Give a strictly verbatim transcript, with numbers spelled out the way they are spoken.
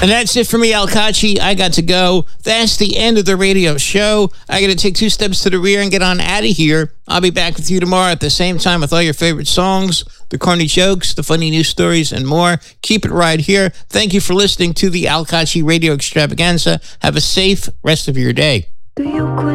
And that's it for me, Al Kachi. I got to go. That's the end of the radio show. I got to take two steps to the rear and get on out of here. I'll be back with you tomorrow at the same time with all your favorite songs, the corny jokes, the funny news stories, and more. Keep it right here. Thank you for listening to the Al Kachi Radio Extravaganza. Have a safe rest of your day. Do you